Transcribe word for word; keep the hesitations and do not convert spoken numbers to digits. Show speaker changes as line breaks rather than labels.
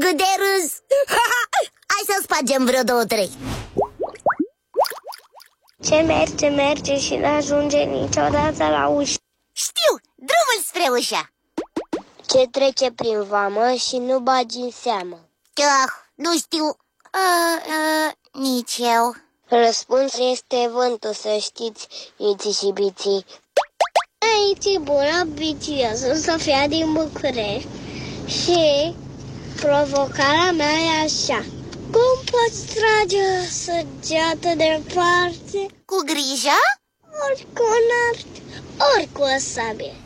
cât de râs! Hai să spargem vreo două, trei.
Ce merge, merge și n-ajunge niciodată la ușă.
Știu, drumul spre ușa.
Ce trece prin vamă și nu bagi în seamă.
Ah, nu știu. uh, uh, Nici eu.
Răspunsul este vântul, să știți, iții și biții. Aici bună, bițioasă, Sofia din București. Și provocarea mea e așa: cum poți trage o săgeată departe?
Cu grijă?
Ori cu un art, ori cu o sabie.